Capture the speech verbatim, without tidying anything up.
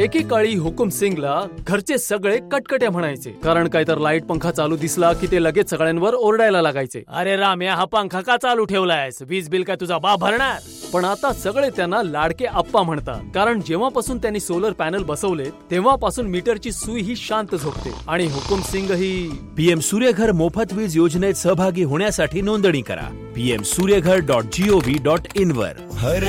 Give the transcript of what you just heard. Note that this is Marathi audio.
एकेकाळी हुकुम सिंगला घरचे सगळे कटकट्या म्हणायचे, कारण काय तर लाईट पंखा चालू दिसला की ते लगेच सगळ्यांवर ओरडायला लागायचे, अरे राम्या हा पंखा का चालू ठेवलायस, वीज बिल काय तुझा बाप भरणार. पण आता सगळे त्यांना लाडके आप्पा म्हणतात, कारण जेव्हापासून त्यांनी सोलर पॅनल बसवले तेव्हापासून मीटरची सुई ही शांत झोपते. आणि हुकुम सिंग ही पीएम सूर्यघर मोफत वीज योजनेत सहभागी होण्यासाठी नोंदणी करा PM Surya Ghar dot G O V dot in वर. हर